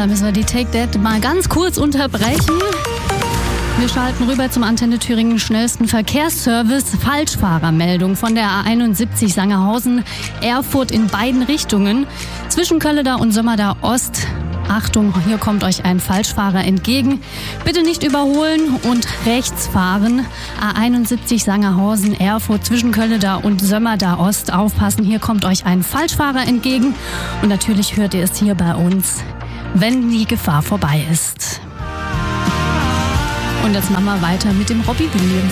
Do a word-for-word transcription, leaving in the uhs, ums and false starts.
da müssen wir die Take That mal ganz kurz unterbrechen. Wir schalten rüber zum Antenne Thüringen schnellsten Verkehrsservice. Falschfahrermeldung von der A einundsiebzig Sangerhausen, Erfurt in beiden Richtungen. Zwischen Kölleda und Sömmerda Ost. Achtung, hier kommt euch ein Falschfahrer entgegen. Bitte nicht überholen und rechts fahren. A einundsiebzig Sangerhausen, Erfurt zwischen Kölleda und Sömmerda Ost. Aufpassen, hier kommt euch ein Falschfahrer entgegen. Und natürlich hört ihr es hier bei uns, wenn die Gefahr vorbei ist. Und jetzt machen wir weiter mit dem Robbie Williams.